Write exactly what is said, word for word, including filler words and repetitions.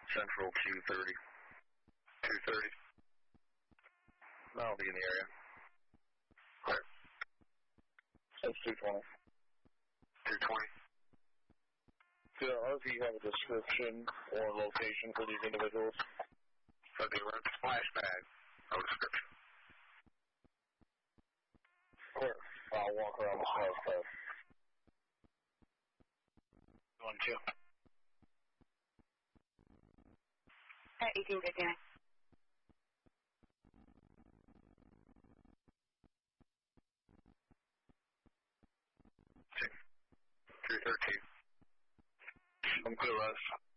Central two thirty. two thirty. I'll be in the area. Right. That's two twenty. two twenty. Do the R V have a description or location for these individuals? So they were in a splash pad. No description. Clear. I'll walk around the splash pad. One, two. At eighteen fifty-nine. two thirteen. I'm clear, Russ.